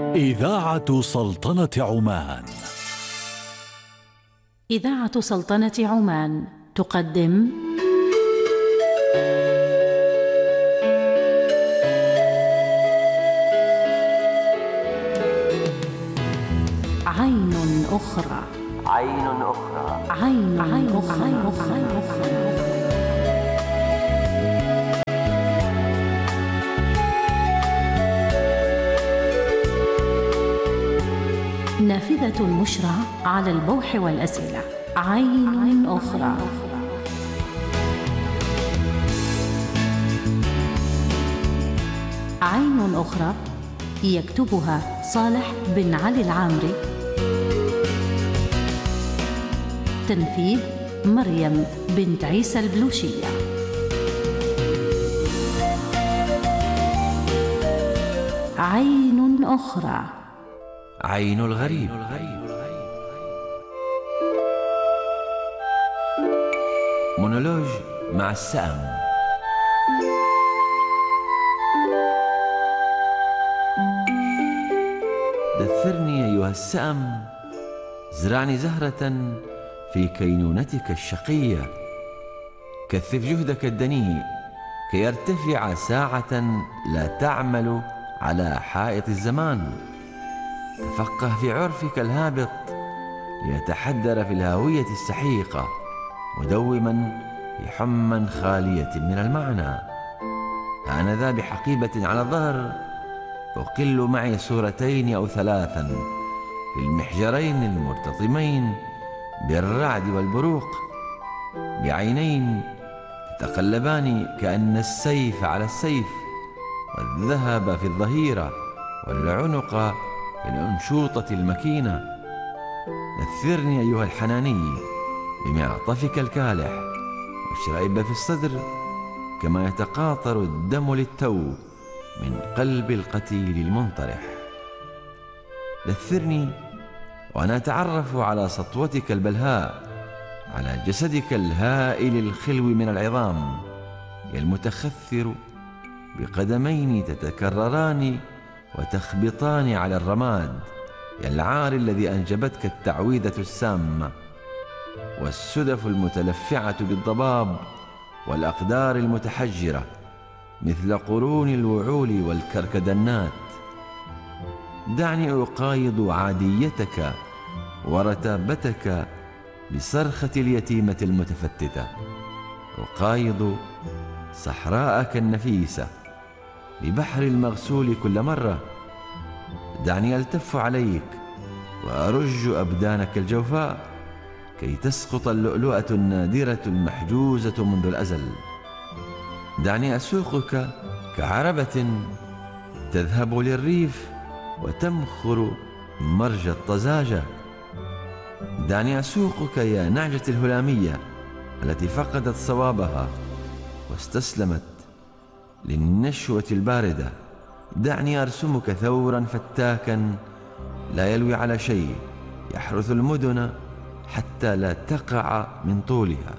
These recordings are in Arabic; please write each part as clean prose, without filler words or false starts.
إذاعة سلطنة عمان. إذاعة سلطنة عمان تقدم عين أخرى. عين أخرى. عين أخرى. نافذة مشرع على البوح والأسئلة. عين أخرى. عين أخرى يكتبها صالح بن علي العامري. تنفيذ مريم بنت عيسى البلوشية. عين أخرى. عين الغريب. مونولوج مع السأم. دثرني أيها السأم، زرعني زهرة في كينونتك الشقية، كثف جهدك الدنيء كي يرتفع ساعة لا تعمل على حائط الزمان. تفقه في عرفك الهابط ليتحدر في الهاوية السحيقة، مدوما في حما خالية من المعنى. هانذا بحقيبة على الظهر أقل معي صورتين أو ثلاثا في المحجرين المرتطمين بالرعد والبروق، بعينين تتقلبان كأن السيف على السيف، والذهب في الظهيرة والعنق في الأنشوطة المكينة. نثرني أيها الحناني بمعطفك الكالح، واشرئب في الصدر كما يتقاطر الدم للتو من قلب القتيل المنطرح. دثرني وأنا أتعرف على سطوتك البلهاء، على جسدك الهائل الخلو من العظام، المتخثر بقدمين تتكرران وتخبطان على الرماد، العار الذي أنجبتك التعويذة السامة، والسدف المتلفعة بالضباب، والأقدار المتحجرة مثل قرون الوعول والكركدنات. دعني أقايض عاديتك ورتابتك بصرخة اليتيمة المتفتتة، أقايض صحراءك النفيسة ببحر المغسول كل مرة. دعني ألتف عليك وأرج أبدانك الجوفاء كي تسقط اللؤلؤة النادرة المحجوزة منذ الأزل. دعني أسوقك كعربة تذهب للريف وتمخر مرج الطزاجة. دعني أسوقك يا نعجة الهلامية التي فقدت صوابها واستسلمت للنشوة الباردة. دعني أرسمك ثورا فتاكا لا يلوي على شيء، يحرث المدن حتى لا تقع من طولها.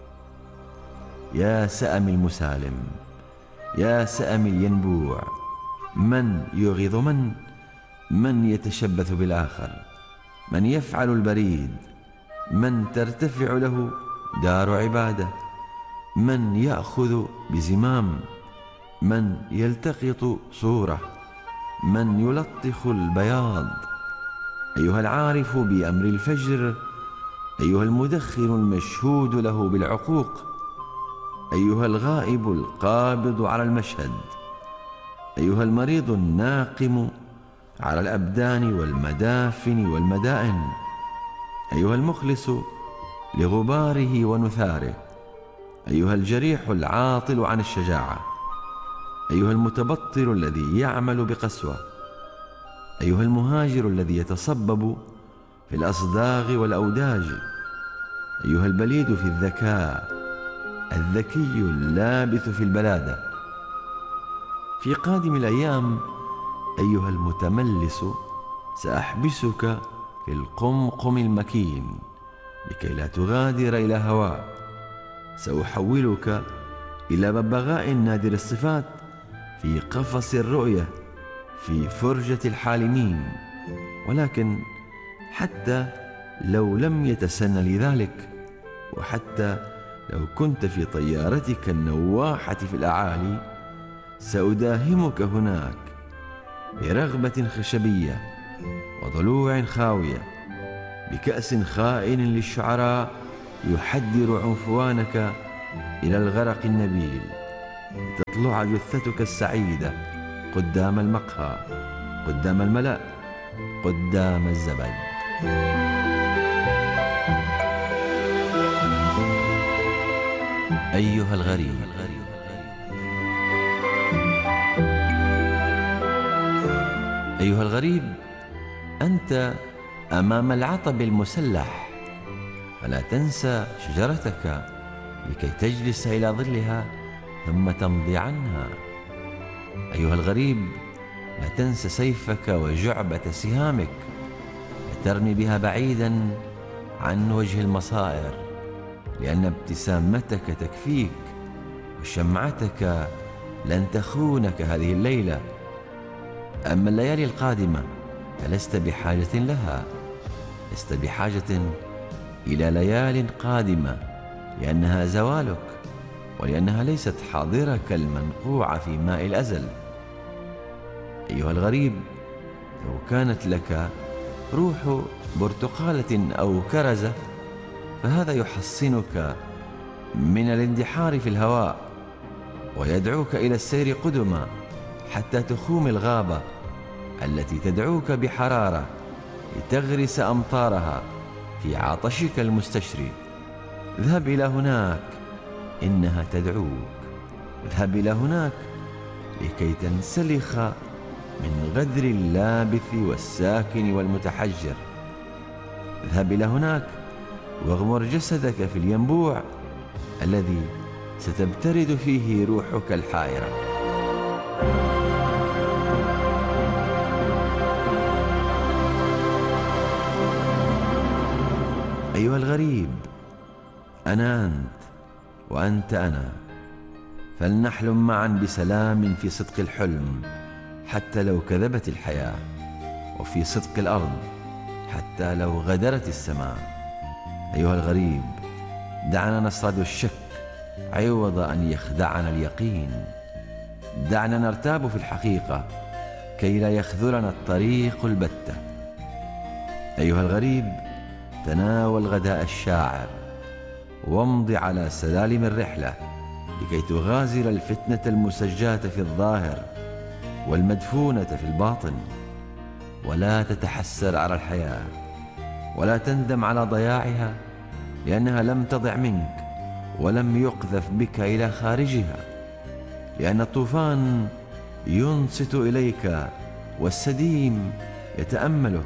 يا سأم المسالم، يا سأم الينبوع، من يغيظ من يتشبث بالآخر، من يفعل البريد، من ترتفع له دار عبادة، من يأخذ بزمام، من يلتقط صورة، من يلطخ البياض. أيها العارف بأمر الفجر، أيها المدخن المشهود له بالعقوق، أيها الغائب القابض على المشهد، أيها المريض الناقم على الأبدان والمدافن والمدائن، أيها المخلص لغباره ونثاره، أيها الجريح العاطل عن الشجاعة، أيها المتبطل الذي يعمل بقسوة، أيها المهاجر الذي يتصبب في الأصداغ والأوداج، أيها البليد في الذكاء، الذكي اللابث في البلادة. في قادم الأيام أيها المتملس سأحبسك في القمقم المكين لكي لا تغادر إلى هواء. سأحولك إلى ببغاء نادر الصفات في قفص الرؤية في فرجة الحالمين، ولكن حتى لو لم يتسنى لذلك، وحتى لو كنت في طيارتك النواحة في الأعالي، سأداهمك هناك برغبة خشبية وضلوع خاوية، بكأس خائن للشعراء يحدر عنفوانك إلى الغرق النبيل، لتطلع جثتك السعيدة قدام المقهى، قدام الملأ، قدام الزبد. أيها الغريب، أيها الغريب، أنت أمام العطب المسلح، فلا تنسى شجرتك لكي تجلس إلى ظلها ثم تمضي عنها. أيها الغريب، لا تنسى سيفك وجعبة سهامك، لترمي بها بعيدا عن وجه المصائر، لأن ابتسامتك تكفيك، وشمعتك لن تخونك هذه الليلة. أما الليالي القادمة فلست بحاجة لها، لست بحاجة إلى ليال قادمة، لأنها زوالك، ولأنها ليست حاضرك المنقوعة في ماء الأزل. أيها الغريب، لو كانت لك روح برتقالة أو كرزة فهذا يحصنك من الاندحار في الهواء، ويدعوك إلى السير قدما حتى تخوم الغابة التي تدعوك بحرارة لتغرس أمطارها في عطشك المستشري. اذهب إلى هناك، إنها تدعوك. اذهب إلى هناك لكي تنسلخ من غدر اللابث والساكن والمتحجر. اذهب إلى هناك واغمر جسدك في الينبوع الذي ستبترد فيه روحك الحائرة. أيها الغريب، أنا أنت وأنت أنا، فلنحلم معا بسلام في صدق الحلم حتى لو كذبت الحياة، وفي صدق الأرض حتى لو غدرت السماء. أيها الغريب، دعنا نصطاد الشك عوض أن يخدعنا اليقين. دعنا نرتاب في الحقيقة كي لا يخذلنا الطريق البتة. أيها الغريب، تناول غداء الشاعر وامض على سلالم الرحلة لكي تغازل الفتنة المسجاة في الظاهر والمدفونة في الباطن. ولا تتحسر على الحياة، ولا تندم على ضياعها، لأنها لم تضع منك ولم يقذف بك إلى خارجها، لأن الطوفان ينصت إليك والسديم يتأملك،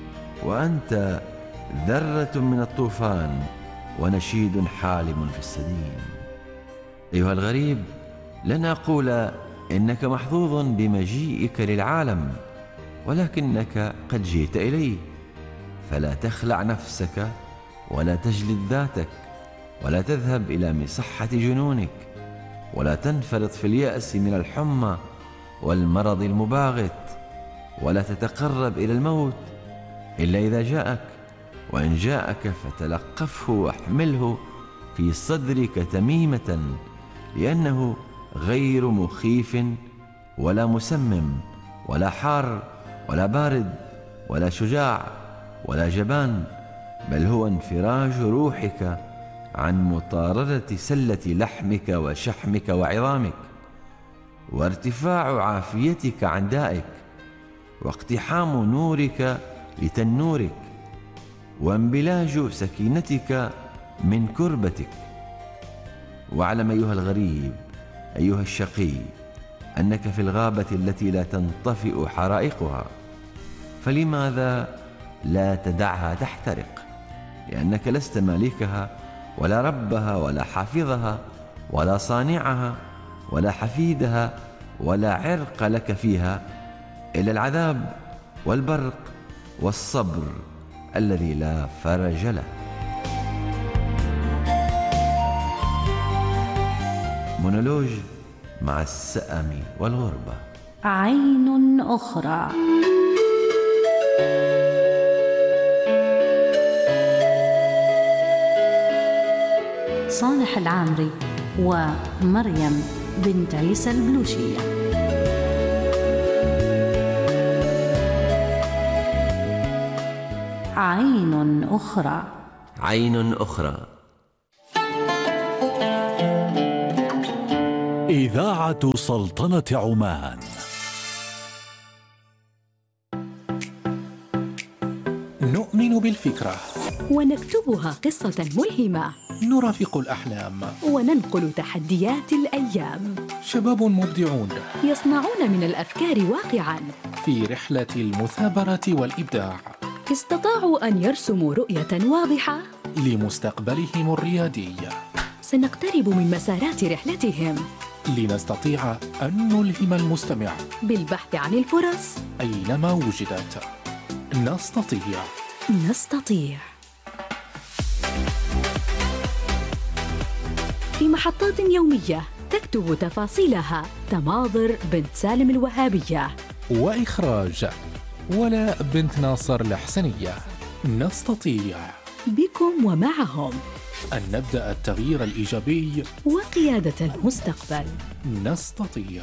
وأنت ذرة من الطوفان ونشيد حالم في السديم. أيها الغريب، لن أقول إنك محظوظ بمجيئك للعالم، ولكنك قد جئت إليه، فلا تخلع نفسك ولا تجلد ذاتك، ولا تذهب إلى مصحة جنونك، ولا تنفرط في اليأس من الحمى والمرض المباغت، ولا تتقرب إلى الموت إلا إذا جاءك، وإن جاءك فتلقفه واحمله في صدرك تميمة، لأنه غير مخيف ولا مسمم ولا حار ولا بارد ولا شجاع ولا جبان، بل هو انفراج روحك عن مطاردة سلة لحمك وشحمك وعظامك، وارتفاع عافيتك عن دائك، واقتحام نورك لتنورك، وانبلاج سكينتك من كربتك. واعلم أيها الغريب، أيها الشقي، أنك في الغابة التي لا تنطفئ حرائقها، فلماذا لا تدعها تحترق؟ لأنك لست مالكها ولا ربها ولا حافظها ولا صانعها ولا حفيدها، ولا عرق لك فيها إلا العذاب والبرق والصبر الذي لا فرج له. مونولوج مع السأم والغربة. عين أخرى. صالح العامري ومريم بنت عيسى البلوشية. عين أخرى. عين أخرى. إذاعة سلطنة عمان. نؤمن بالفكرة ونكتبها قصة ملهمة، نرافق الأحلام وننقل تحديات الأيام. شباب مبدعون يصنعون من الأفكار واقعاً في رحلة المثابرة والإبداع. استطاعوا أن يرسموا رؤية واضحة لمستقبلهم الريادي. سنقترب من مسارات رحلتهم لنستطيع أن نلهم المستمع بالبحث عن الفرص أينما وجدت. نستطيع. نستطيع. في محطات يومية تكتب تفاصيلها تماضر بنت سالم الوهابية، وإخراج ولاء بنت ناصر الحسنية. نستطيع بكم ومعهم أن نبدأ التغيير الإيجابي وقيادة المستقبل. نستطيع.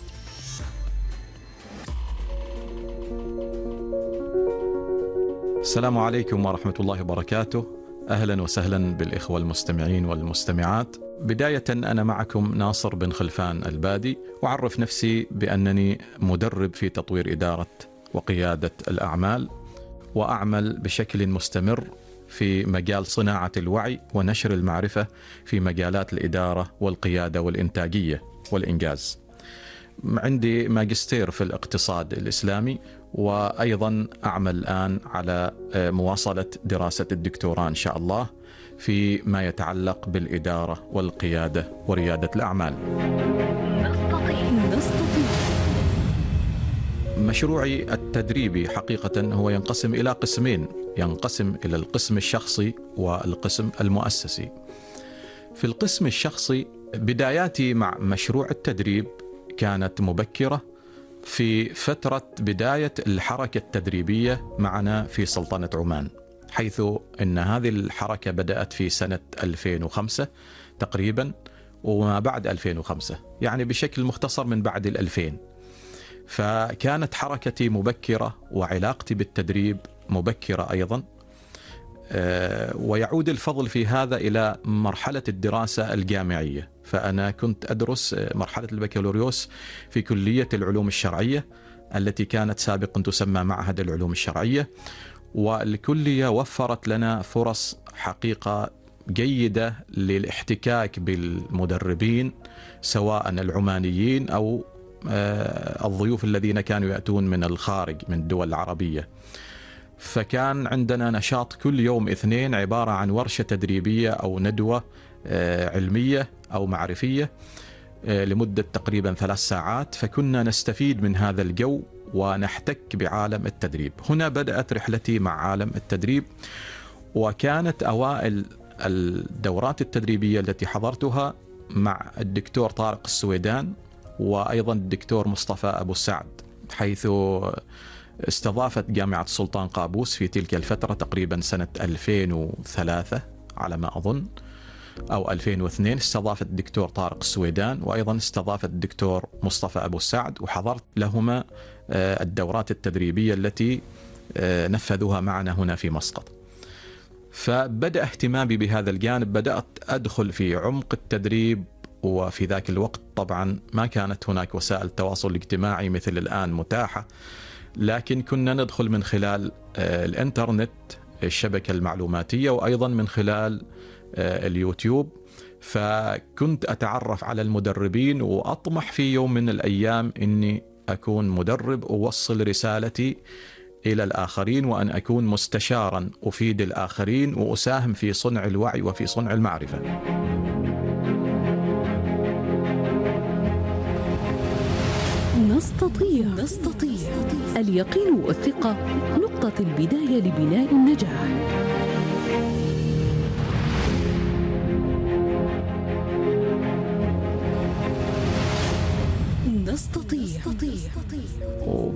السلام عليكم ورحمة الله وبركاته. أهلا وسهلا بالإخوة المستمعين والمستمعات. بداية أنا معكم ناصر بن خلفان البادي، وأعرف نفسي بأنني مدرب في تطوير إدارة وقيادة الأعمال، وأعمل بشكل مستمر في مجال صناعة الوعي ونشر المعرفة في مجالات الإدارة والقيادة والإنتاجية والإنجاز. عندي ماجستير في الاقتصاد الإسلامي، وأيضا أعمل الآن على مواصلة دراسة الدكتوراه إن شاء الله في ما يتعلق بالإدارة والقيادة وريادة الأعمال. نستطيع. مشروعي التدريبي حقيقة هو ينقسم إلى قسمين، ينقسم إلى القسم الشخصي والقسم المؤسسي. في القسم الشخصي بداياتي مع مشروع التدريب كانت مبكرة في فترة بداية الحركة التدريبية معنا في سلطنة عمان، حيث أن هذه الحركة بدأت في سنة 2005 تقريبا، وما بعد 2005 يعني بشكل مختصر من بعد 2000. فكانت حركتي مبكرة وعلاقتي بالتدريب مبكرة أيضا، ويعود الفضل في هذا إلى مرحلة الدراسة الجامعية. فأنا كنت أدرس مرحلة البكالوريوس في كلية العلوم الشرعية التي كانت سابقا تسمى معهد العلوم الشرعية، والكلية وفرت لنا فرص حقيقة جيدة للاحتكاك بالمدربين سواء العمانيين أو الضيوف الذين كانوا يأتون من الخارج من الدول العربية. فكان عندنا نشاط كل يوم اثنين عبارة عن ورشة تدريبية أو ندوة علمية أو معرفية لمدة تقريبا 3 ساعات، فكنا نستفيد من هذا الجو ونحتك بعالم التدريب. هنا بدأت رحلتي مع عالم التدريب، وكانت أوائل الدورات التدريبية التي حضرتها مع الدكتور طارق السويدان وأيضا الدكتور مصطفى أبو السعد، حيث استضافت جامعة السلطان قابوس في تلك الفترة تقريبا سنة 2003 على ما أظن أو 2002، استضافت الدكتور طارق السويدان وأيضا استضافت الدكتور مصطفى أبو السعد، وحضرت لهما الدورات التدريبية التي نفذوها معنا هنا في مسقط. فبدأ اهتمامي بهذا الجانب، بدأت أدخل في عمق التدريب. وفي ذاك الوقت طبعا ما كانت هناك وسائل التواصل الاجتماعي مثل الآن متاحة، لكن كنا ندخل من خلال الإنترنت، الشبكة المعلوماتية، وأيضا من خلال اليوتيوب. فكنت أتعرف على المدربين، وأطمح في يوم من الأيام أني أكون مدرب أوصل رسالتي إلى الآخرين، وأن أكون مستشارا أفيد الآخرين وأساهم في صنع الوعي وفي صنع المعرفة. نستطيع. اليقين والثقة نقطة البداية لبناء النجاح. نستطيع.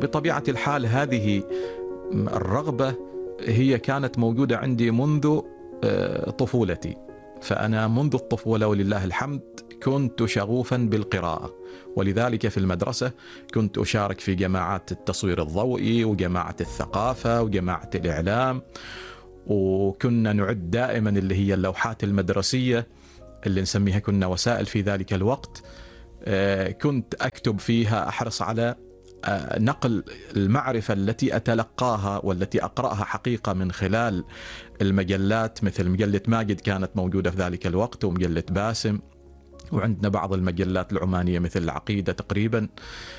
وبطبيعة الحال هذه الرغبة هي كانت موجودة عندي منذ طفولتي. فأنا منذ الطفولة ولله الحمد كنت شغوفا بالقراءة، ولذلك في المدرسة كنت أشارك في جماعات التصوير الضوئي وجماعة الثقافة وجماعة الإعلام، وكنا نعد دائما اللي هي اللوحات المدرسية اللي نسميها كنا وسائل في ذلك الوقت. كنت أكتب فيها، أحرص على نقل المعرفة التي أتلقاها والتي أقرأها حقيقة من خلال المجلات، مثل مجلة ماجد كانت موجودة في ذلك الوقت، ومجلة باسم، وعندنا بعض المجلات العمانية مثل العقيدة تقريبا.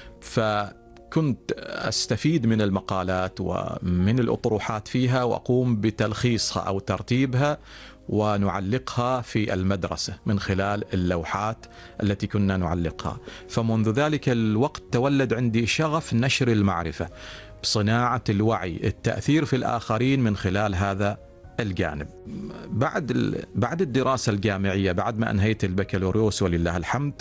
فكنت أستفيد من المقالات ومن الأطروحات فيها، وأقوم بتلخيصها أو ترتيبها ونعلقها في المدرسة من خلال اللوحات التي كنا نعلقها. فمنذ ذلك الوقت تولد عندي شغف نشر المعرفة، بصناعة الوعي، التأثير في الآخرين من خلال هذا الجانب. بعد الدراسة الجامعية، بعد ما أنهيت البكالوريوس ولله الحمد،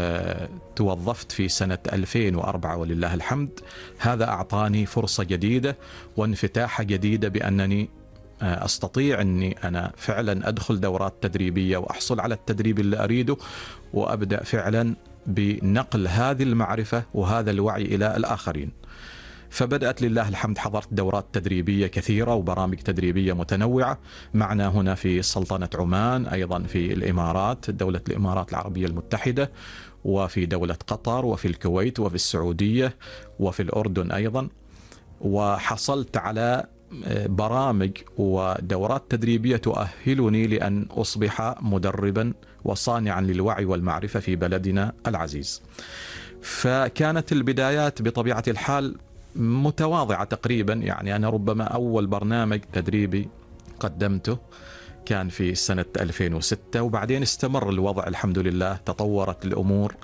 وتوظفت في سنة 2004 ولله الحمد، هذا أعطاني فرصة جديدة وانفتاحة جديدة بأنني أستطيع أني أنا فعلا أدخل دورات تدريبية وأحصل على التدريب اللي أريده، وأبدأ فعلا بنقل هذه المعرفة وهذا الوعي إلى الآخرين. فبدأت لله الحمد، حضرت دورات تدريبية كثيرة وبرامج تدريبية متنوعة معنا هنا في سلطنة عمان، أيضا في الإمارات، دولة الإمارات العربية المتحدة، وفي دولة قطر، وفي الكويت، وفي السعودية، وفي الأردن أيضا. وحصلت على برامج ودورات تدريبية تؤهلني لأن أصبح مدربا وصانعا للوعي والمعرفة في بلدنا العزيز. فكانت البدايات بطبيعة الحال متواضعة تقريبا، يعني أنا ربما أول برنامج تدريبي قدمته كان في سنة 2006، وبعدين استمر الوضع الحمد لله، تطورت الأمور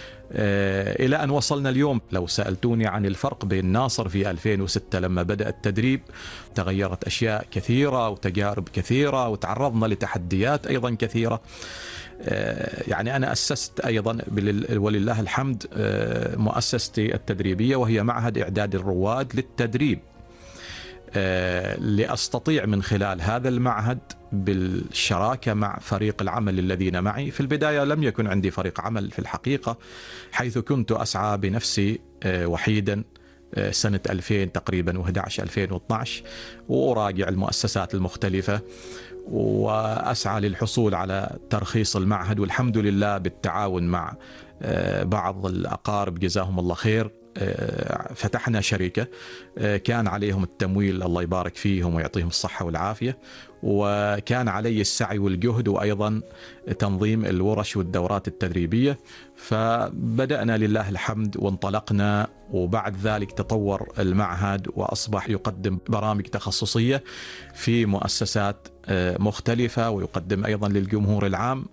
إلى أن وصلنا اليوم. لو سألتوني عن الفرق بين ناصر في 2006 لما بدأ التدريب، تغيرت أشياء كثيرة وتجارب كثيرة، وتعرضنا لتحديات أيضا كثيرة. يعني أنا أسست أيضا ولله الحمد مؤسستي التدريبية، وهي معهد إعداد الرواد للتدريب، لأستطيع من خلال هذا المعهد بالشراكة مع فريق العمل الذين معي. في البداية لم يكن عندي فريق عمل في الحقيقة، حيث كنت أسعى بنفسي وحيدا سنة 2000 تقريبا، 2011 وأراجع المؤسسات المختلفة وأسعى للحصول على ترخيص المعهد. والحمد لله بالتعاون مع بعض الأقارب جزاهم الله خير، فتحنا شركة كان عليهم التمويل الله يبارك فيهم ويعطيهم الصحة والعافية، وكان علي السعي والجهد، وأيضا تنظيم الورش والدورات التدريبية. فبدأنا لله الحمد وانطلقنا، وبعد ذلك تطور المعهد وأصبح يقدم برامج تخصصية في مؤسسات مختلفة، ويقدم أيضا للجمهور العام.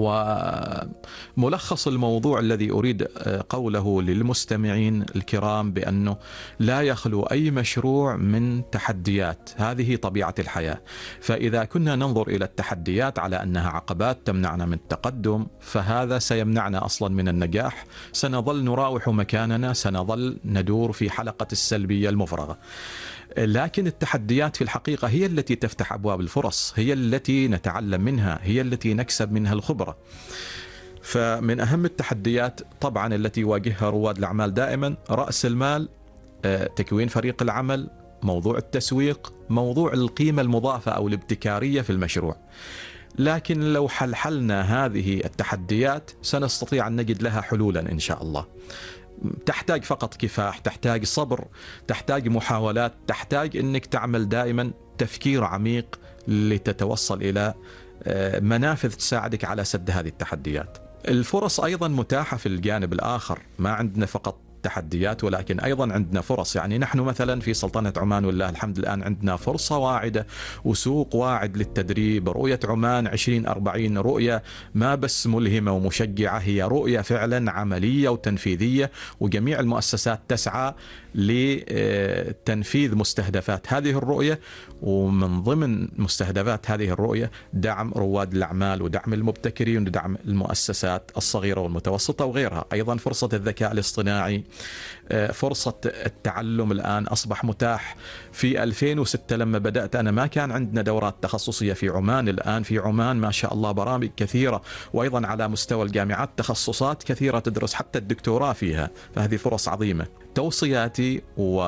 وملخص الموضوع الذي أريد قوله للمستمعين الكرام بأنه لا يخلو أي مشروع من تحديات، هذه طبيعة الحياة. فإذا كنا ننظر إلى التحديات على أنها عقبات تمنعنا من التقدم، فهذا سيمنعنا أصلا من النجاح، سنظل نراوح مكاننا، سنظل ندور في حلقة السلبية المفرغة. لكن التحديات في الحقيقة هي التي تفتح أبواب الفرص، هي التي نتعلم منها، هي التي نكسب منها الخبرة. فمن أهم التحديات طبعا التي يواجهها رواد الأعمال دائما رأس المال، تكوين فريق العمل، موضوع التسويق، موضوع القيمة المضافة أو الابتكارية في المشروع. لكن لو حللنا هذه التحديات سنستطيع أن نجد لها حلولا إن شاء الله. تحتاج فقط كفاح، تحتاج صبر، تحتاج محاولات، تحتاج أنك تعمل دائما تفكير عميق لتتوصل إلى منافذ تساعدك على سد هذه التحديات. الفرص أيضا متاحة في الجانب الآخر، ما عندنا فقط تحديات ولكن أيضا عندنا فرص. يعني نحن مثلا في سلطنة عمان والله الحمد الآن عندنا فرصة واعدة وسوق واعد للتدريب. رؤية عمان 2040 رؤية ما بس ملهمة ومشجعة، هي رؤية فعلا عملية وتنفيذية، وجميع المؤسسات تسعى لتنفيذ مستهدفات هذه الرؤية. ومن ضمن مستهدفات هذه الرؤية دعم رواد الأعمال ودعم المبتكرين ودعم المؤسسات الصغيرة والمتوسطة وغيرها. أيضا فرصة الذكاء الاصطناعي، فرصة التعلم الآن أصبح متاح. في 2006 لما بدأت أنا ما كان عندنا دورات تخصصية في عمان. الآن في عمان ما شاء الله برامج كثيرة، وأيضا على مستوى الجامعات تخصصات كثيرة تدرس حتى الدكتوراه فيها، فهذه فرص عظيمة. توصياتي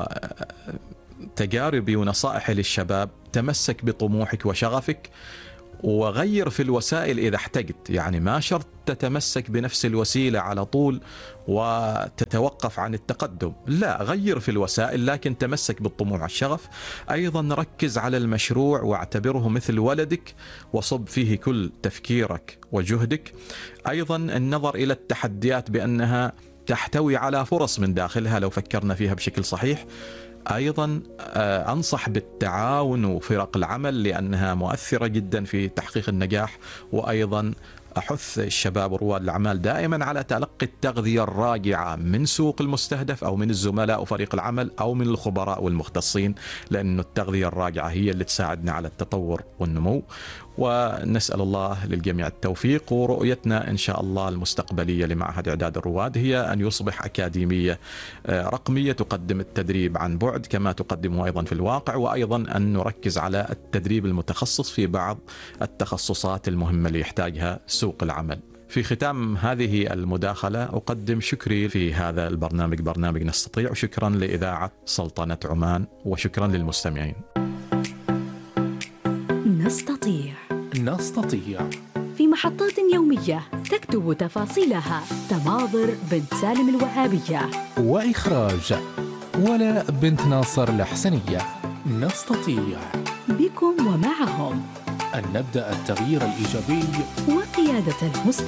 وتجاربي ونصائحي للشباب: تمسك بطموحك وشغفك، وغير في الوسائل إذا احتجت. يعني ما شرط تتمسك بنفس الوسيلة على طول وتتوقف عن التقدم، لا، غير في الوسائل لكن تمسك بالطموح والشغف. أيضا ركز على المشروع واعتبره مثل ولدك وصب فيه كل تفكيرك وجهدك. أيضا النظر إلى التحديات بأنها تحتوي على فرص من داخلها لو فكرنا فيها بشكل صحيح. أيضا أنصح بالتعاون وفرق العمل لأنها مؤثرة جدا في تحقيق النجاح. وأيضا أحث الشباب ورواد الأعمال دائما على تلقي التغذية الراجعة من سوق المستهدف أو من الزملاء وفريق العمل أو من الخبراء والمختصين، لأن التغذية الراجعة هي اللي تساعدنا على التطور والنمو. ونسأل الله للجميع التوفيق. ورؤيتنا إن شاء الله المستقبلية لمعهد إعداد الرواد هي أن يصبح أكاديمية رقمية تقدم التدريب عن بعد كما تقدمه أيضا في الواقع، وأيضا أن نركز على التدريب المتخصص في بعض التخصصات المهمة اللي يحتاجها سوق العمل. في ختام هذه المداخلة أقدم شكري في هذا البرنامج، برنامج نستطيع، وشكرا لإذاعة سلطنة عمان، وشكرا للمستمعين. نستطيع في محطات يومية تكتب تفاصيلها تماضر بنت سالم الوهابية، وإخراج ولا بنت ناصر الحسنية. نستطيع بكم ومعهم أن نبدأ التغيير الإيجابي وقيادة المستقبل.